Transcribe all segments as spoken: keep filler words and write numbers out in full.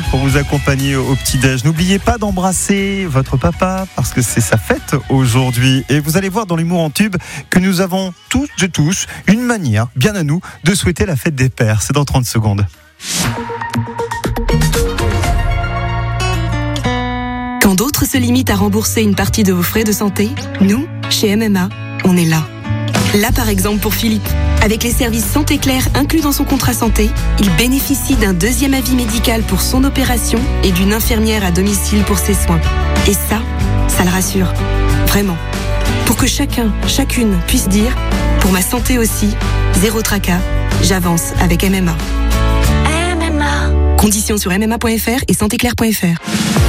pour vous accompagner au petit-déj. N'oubliez pas d'embrasser votre papa parce que c'est sa fête aujourd'hui. Et vous allez voir dans l'humour en tube que nous avons tous et tous une manière, bien à nous, de souhaiter la fête des pères. C'est dans trente secondes. Quand d'autres se limitent à rembourser une partie de vos frais de santé, nous, chez M M A, on est là. Là, par exemple, pour Philippe. Avec les services Santé Claire inclus dans son contrat santé, il bénéficie d'un deuxième avis médical pour son opération et d'une infirmière à domicile pour ses soins. Et ça, ça le rassure. Vraiment. Pour que chacun, chacune puisse dire « Pour ma santé aussi, zéro tracas, j'avance avec M M A ». M M A. Conditions sur m m a point f r et santé claire point f r.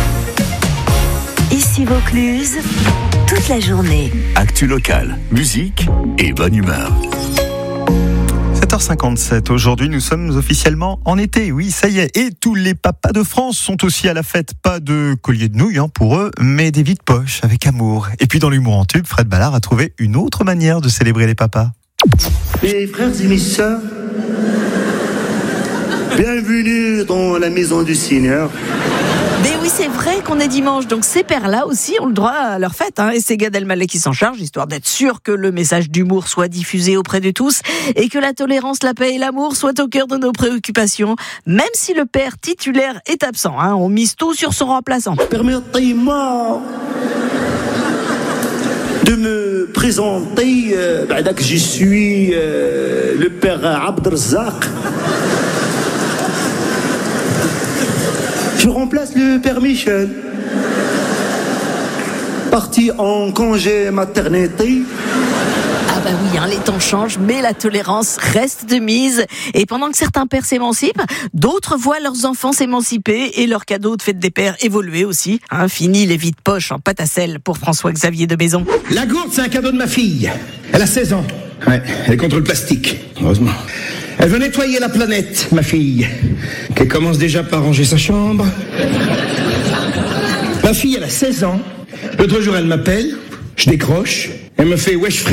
Ici Vaucluse, toute la journée. Actu locale, musique et bonne humeur. sept heures cinquante-sept, aujourd'hui nous sommes officiellement en été, oui ça y est, et tous les papas de France sont aussi à la fête, pas de collier de nouilles hein, pour eux, mais des vides poches avec amour. Et puis dans l'humour en tube, Fred Ballard a trouvé une autre manière de célébrer les papas. Mes frères et mes sœurs, bienvenue dans la maison du Seigneur. Mais oui, c'est vrai qu'on est dimanche, donc ces pères-là aussi ont le droit à leur fête. Hein, et c'est Gad Elmaleh qui s'en charge, histoire d'être sûr que le message d'humour soit diffusé auprès de tous et que la tolérance, la paix et l'amour soient au cœur de nos préoccupations, même si le père titulaire est absent. Hein, on mise tout sur son remplaçant. Permettez-moi de me présenter, euh, bah, que je suis euh, le père Abdelrazak. Je remplace le père Michel, parti en congé maternité. Ah bah oui, hein, les temps changent, mais la tolérance reste de mise. Et pendant que certains pères s'émancipent, d'autres voient leurs enfants s'émanciper et leurs cadeaux de fête des pères évoluer aussi. Hein, fini les vides poches en pâte à sel pour François-Xavier de Maison. La gourde, c'est un cadeau de ma fille. Elle a seize ans. Ouais, elle est contre le plastique, heureusement. Elle veut nettoyer la planète, ma fille, qu'elle commence déjà par ranger sa chambre. Ma fille, elle a seize ans. L'autre jour, elle m'appelle, je décroche, elle me fait « Wesh frère ».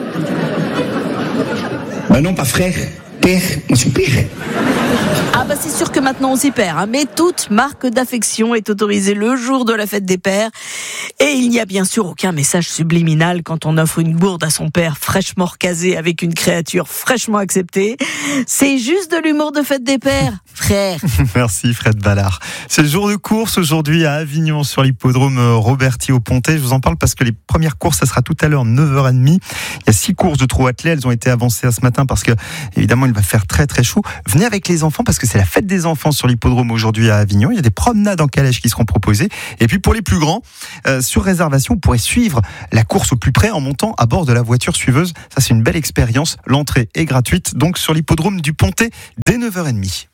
Ben non, pas frère, père, moi c'est père. Ah bah c'est sûr que maintenant on s'y perd, hein, mais toute marque d'affection est autorisée le jour de la fête des pères. Et il n'y a bien sûr aucun message subliminal quand on offre une gourde à son père fraîchement recasé avec une créature fraîchement acceptée. C'est juste de l'humour de fête des pères, frère. Merci Fred Ballard. C'est le jour de course aujourd'hui à Avignon sur l'hippodrome Roberti-au-Pontet. Je vous en parle parce que les premières courses, ça sera tout à l'heure neuf heures trente. Il y a six courses de trot attelé, elles ont été avancées ce matin parce que évidemment il va faire très très chaud. Venez avec les enfants parce que c'est la fête des enfants sur l'hippodrome aujourd'hui à Avignon. Il y a des promenades en calèche qui seront proposées. Et puis pour les plus grands, euh, sur réservation, vous pourrez suivre la course au plus près en montant à bord de la voiture suiveuse. Ça, c'est une belle expérience. L'entrée est gratuite, donc sur l'hippodrome du Pontet dès neuf heures trente.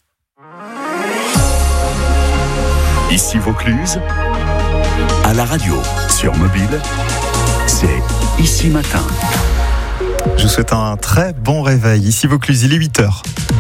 Ici Vaucluse, à la radio, sur mobile, c'est Ici Matin. Je vous souhaite un très bon réveil. Ici Vaucluse, il est huit heures.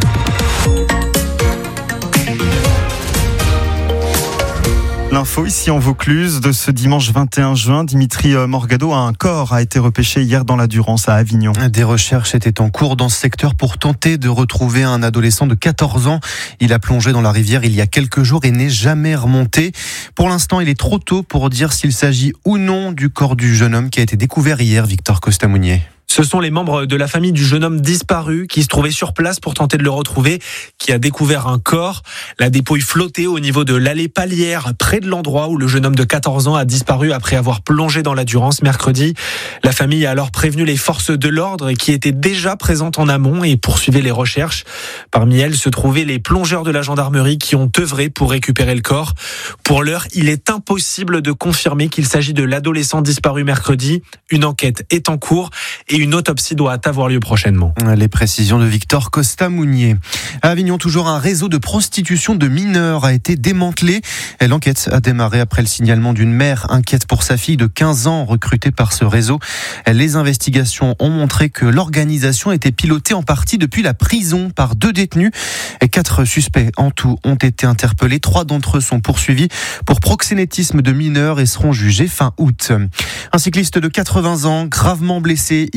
L'info ici en Vaucluse de ce dimanche vingt et un juin, Dimitri Morgado, un corps a été repêché hier dans la Durance à Avignon. Des recherches étaient en cours dans ce secteur pour tenter de retrouver un adolescent de quatorze ans. Il a plongé dans la rivière il y a quelques jours et n'est jamais remonté. Pour l'instant, il est trop tôt pour dire s'il s'agit ou non du corps du jeune homme qui a été découvert hier, Victor Costamounier. Ce sont les membres de la famille du jeune homme disparu qui se trouvaient sur place pour tenter de le retrouver, qui a découvert un corps. La dépouille flottait au niveau de l'allée Palière, près de l'endroit où le jeune homme de quatorze ans a disparu après avoir plongé dans la Durance mercredi. La famille a alors prévenu les forces de l'ordre qui étaient déjà présentes en amont et poursuivaient les recherches. Parmi elles se trouvaient les plongeurs de la gendarmerie qui ont œuvré pour récupérer le corps. Pour l'heure, il est impossible de confirmer qu'il s'agit de l'adolescent disparu mercredi. Une enquête est en cours et une autopsie doit avoir lieu prochainement. Les précisions de Victor Costamounier. À Avignon, toujours un réseau de prostitution de mineurs a été démantelé. L'enquête a démarré après le signalement d'une mère inquiète pour sa fille de quinze ans recrutée par ce réseau. Les investigations ont montré que l'organisation était pilotée en partie depuis la prison par deux détenus. Quatre suspects en tout ont été interpellés. Trois d'entre eux sont poursuivis pour proxénétisme de mineurs et seront jugés fin août. Un cycliste de quatre-vingts ans, gravement blessé hier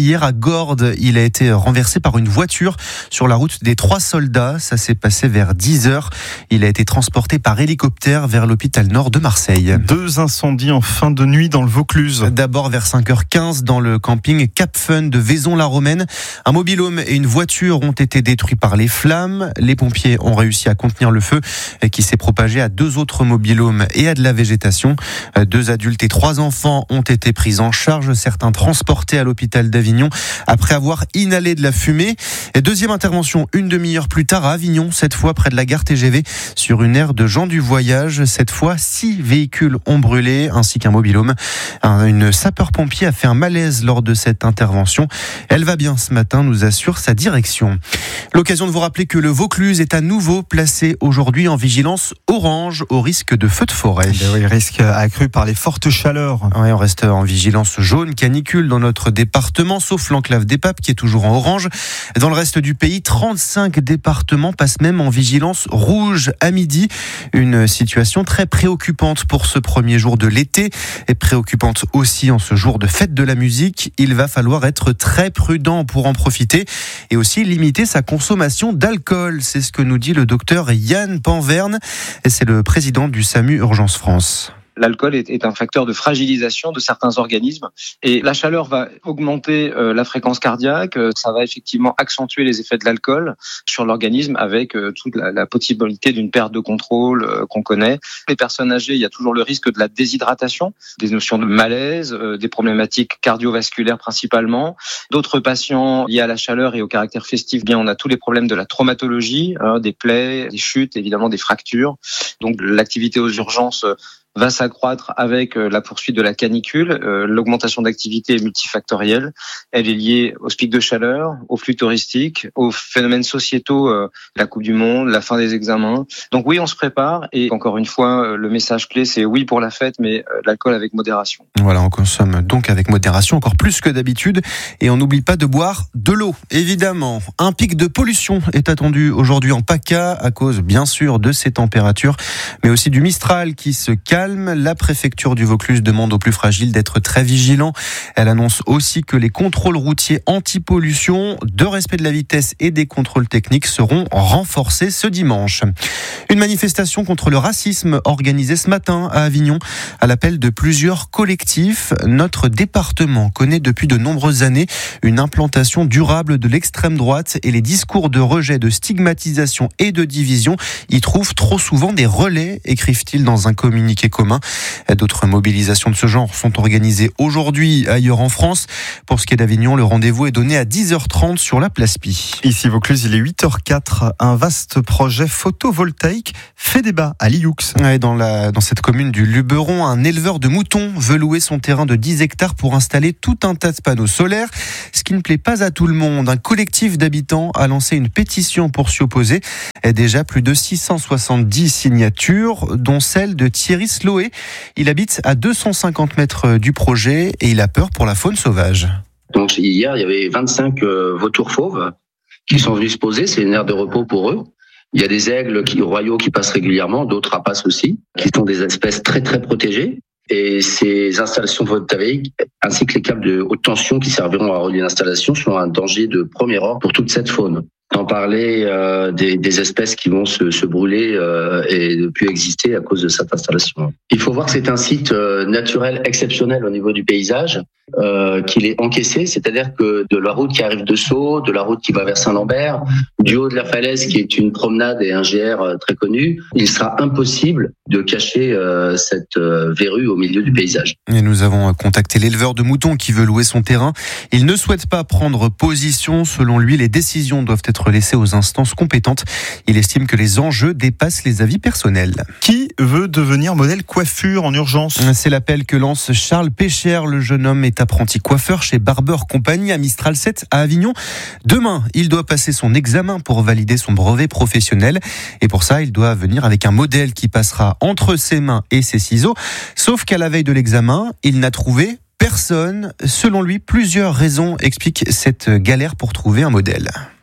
hier à Gordes. Il a été renversé par une voiture sur la route des Trois Soldats. Ça s'est passé vers dix heures. Il a été transporté par hélicoptère vers l'hôpital nord de Marseille. Deux incendies en fin de nuit dans le Vaucluse. D'abord vers cinq heures quinze dans le camping Cap Fun de Vaison-la-Romaine. Un mobil-home et une voiture ont été détruits par les flammes. Les pompiers ont réussi à contenir le feu qui s'est propagé à deux autres mobil-homes et à de la végétation. Deux adultes et trois enfants ont été pris en charge. Certains transportés à l'hôpital d'Avignon après avoir inhalé de la fumée. Et deuxième intervention une demi-heure plus tard à Avignon, cette fois près de la gare T G V, sur une aire de gens du voyage. Cette fois, six véhicules ont brûlé, ainsi qu'un mobil-home. Une sapeur-pompier a fait un malaise lors de cette intervention. Elle va bien ce matin, nous assure sa direction. L'occasion de vous rappeler que le Vaucluse est à nouveau placé aujourd'hui en vigilance orange au risque de feux de forêt. Ben oui, risque accru par les fortes chaleurs. Oui, on reste en vigilance jaune, canicule dans notre département, sauf l'enclave des Papes qui est toujours en orange. Dans le reste du pays, trente-cinq départements passent même en vigilance rouge à midi. Une situation très préoccupante pour ce premier jour de l'été et préoccupante aussi en ce jour de fête de la musique. Il va falloir être très prudent pour en profiter et aussi limiter sa consommation d'alcool. C'est ce que nous dit le docteur Yann Panverne et c'est le président du SAMU Urgence France. L'alcool est, est un facteur de fragilisation de certains organismes et la chaleur va augmenter euh, la fréquence cardiaque. Euh, ça va effectivement accentuer les effets de l'alcool sur l'organisme avec euh, toute la, la possibilité d'une perte de contrôle euh, qu'on connaît. Les personnes âgées, il y a toujours le risque de la déshydratation, des notions de malaise, euh, des problématiques cardiovasculaires principalement. D'autres patients liés à la chaleur et au caractère festif, bien on a tous les problèmes de la traumatologie, hein, des plaies, des chutes, évidemment des fractures. Donc l'activité aux urgences euh, va s'accroître avec la poursuite de la canicule. Euh, l'augmentation d'activité est multifactorielle. Elle est liée aux pics de chaleur, aux flux touristiques, aux phénomènes sociétaux, euh, la Coupe du Monde, la fin des examens. Donc oui, on se prépare et encore une fois, le message clé, c'est oui pour la fête, mais euh, l'alcool avec modération. Voilà, on consomme donc avec modération, encore plus que d'habitude. Et on n'oublie pas de boire de l'eau, évidemment. Un pic de pollution est attendu aujourd'hui en PACA à cause, bien sûr, de ces températures, mais aussi du Mistral qui se calme. La préfecture du Vaucluse demande aux plus fragiles d'être très vigilants. Elle annonce aussi que les contrôles routiers anti-pollution, de respect de la vitesse et des contrôles techniques seront renforcés ce dimanche. Une manifestation contre le racisme organisée ce matin à Avignon à l'appel de plusieurs collectifs. Notre département connaît depuis de nombreuses années une implantation durable de l'extrême droite et les discours de rejet, de stigmatisation et de division y trouvent trop souvent des relais, écrivent-ils dans un communiqué commun. D'autres mobilisations de ce genre sont organisées aujourd'hui ailleurs en France. Pour ce qui est d'Avignon, le rendez-vous est donné à dix heures trente sur la place Pi. Ici Vaucluse, il est huit heures quatre. Un vaste projet photovoltaïque fait débat à Lioux. Ouais, dans, la, dans cette commune du Luberon, un éleveur de moutons veut louer son terrain de dix hectares pour installer tout un tas de panneaux solaires. Ce qui ne plaît pas à tout le monde. Un collectif d'habitants a lancé une pétition pour s'y opposer. Et déjà plus de six cent soixante-dix signatures, dont celle de Thierry Sloé. Il habite à deux cent cinquante mètres du projet et il a peur pour la faune sauvage. Donc hier, il y avait vingt-cinq euh, vautours fauves qui sont venus se poser. C'est une aire de repos pour eux. Il y a des aigles qui, royaux qui passent régulièrement, d'autres rapaces aussi, qui sont des espèces très très protégées. Et ces installations photovoltaïques, ainsi que les câbles de haute tension qui serviront à relier l'installation, sont un danger de premier ordre pour toute cette faune. Sans parler euh, des, des espèces qui vont se, se brûler euh, et ne plus exister à cause de cette installation. Il faut voir que c'est un site euh, naturel exceptionnel au niveau du paysage, euh, qu'il est encaissé, c'est-à-dire que de la route qui arrive de Sceaux, de la route qui va vers Saint-Lambert, du haut de la falaise qui est une promenade et un G R très connu, il sera impossible de cacher euh, cette euh, verrue au milieu du paysage. Et nous avons contacté l'éleveur de moutons qui veut louer son terrain. Il ne souhaite pas prendre position. Selon lui, les décisions doivent être laissées aux instances compétentes. Il estime que les enjeux dépassent les avis personnels. Qui veut devenir modèle coiffure en urgence ? C'est l'appel que lance Charles Pécher. Le jeune homme est apprenti coiffeur chez Barber Company à Mistral sept à Avignon. Demain, il doit passer son examen pour valider son brevet professionnel. Et pour ça, il doit venir avec un modèle qui passera entre ses mains et ses ciseaux. Sauf qu'à la veille de l'examen, il n'a trouvé personne. Selon lui, plusieurs raisons expliquent cette galère pour trouver un modèle.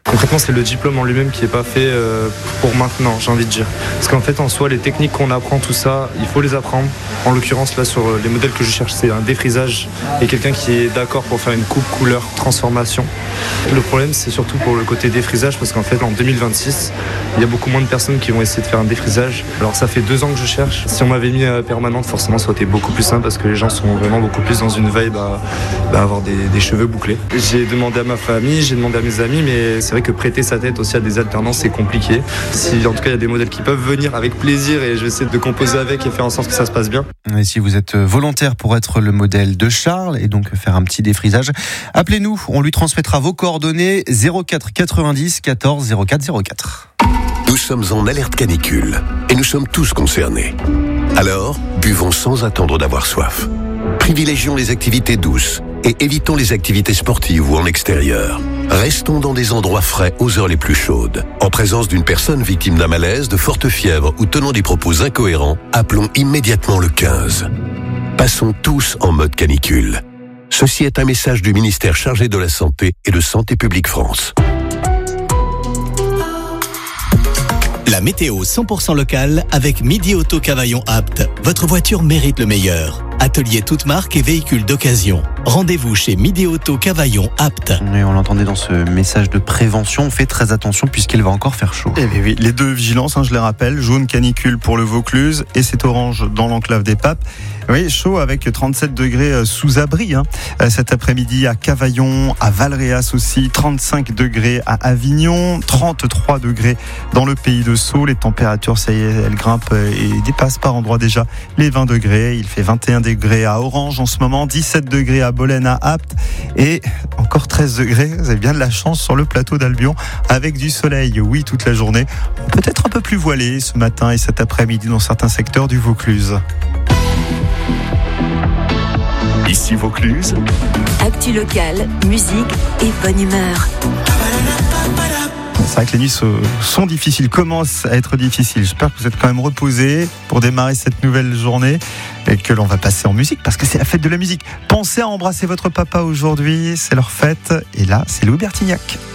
Concrètement, c'est le diplôme en lui-même qui n'est pas fait euh, pour maintenant, j'ai envie de dire. Parce qu'en fait, en soi, les techniques qu'on apprend, tout ça, il faut les apprendre. En l'occurrence, là, sur les modèles que je cherche, c'est un défrisage et quelqu'un qui est d'accord pour faire une coupe, couleur, transformation. Le problème, c'est surtout pour le côté défrisage, parce qu'en fait, en deux mille vingt-six, il y a beaucoup moins de personnes qui vont essayer de faire un défrisage. Alors, ça fait deux ans que je cherche. Si on m'avait mis à permanente, forcément, ça aurait été beaucoup plus simple, parce que les gens sont vraiment beaucoup plus dans une vibe à, à avoir des, des cheveux bouclés. J'ai demandé à ma famille, j'ai demandé à mes amis, mais c'est vrai que prêter sa tête aussi à des alternances, c'est compliqué. Si en tout cas il y a des modèles qui peuvent venir avec plaisir, et je vais essayer de composer avec et faire en sorte que ça se passe bien. Et si vous êtes volontaire pour être le modèle de Charles et donc faire un petit défrisage, appelez-nous, on lui transmettra vos coordonnées zéro quatre quatre-vingt-dix quatorze zéro quatre zéro quatre. Nous sommes en alerte canicule et nous sommes tous concernés. Alors, buvons sans attendre d'avoir soif. Privilégions les activités douces et évitons les activités sportives ou en extérieur. Restons dans des endroits frais aux heures les plus chaudes. En présence d'une personne victime d'un malaise, de forte fièvre ou tenant des propos incohérents, appelons immédiatement le quinze. Passons tous en mode canicule. Ceci est un message du ministère chargé de la Santé et de Santé publique France. La météo cent pour cent locale avec Midi Auto Cavaillon Apt. Votre voiture mérite le meilleur. Atelier toute marque et véhicules d'occasion. Rendez-vous chez Midi Auto Cavaillon Apt. Et on l'entendait dans ce message de prévention, on fait très attention puisqu'il va encore faire chaud. Eh bien oui, les deux vigilances, hein, je les rappelle, jaune canicule pour le Vaucluse et c'est orange dans l'enclave des Papes. Oui, chaud avec trente-sept degrés sous abri hein. Cet après-midi à Cavaillon, à Valréas aussi, trente-cinq degrés à Avignon, trente-trois degrés dans le pays de Sceaux. Les températures, ça y est, elles grimpent et dépassent par endroits déjà les vingt degrés. Il fait vingt et un degrés à Orange en ce moment, dix-sept degrés à Bolène, à Apt et encore treize degrés. Vous avez bien de la chance sur le plateau d'Albion avec du soleil, oui, toute la journée. Peut-être un peu plus voilé ce matin et cet après-midi dans certains secteurs du Vaucluse. Ici Vaucluse. Actu locale, musique et bonne humeur. C'est vrai que les nuits sont difficiles, commencent à être difficiles. J'espère que vous êtes quand même reposés pour démarrer cette nouvelle journée et que l'on va passer en musique parce que c'est la fête de la musique. Pensez à embrasser votre papa aujourd'hui, c'est leur fête. Et là, c'est Louis Bertignac.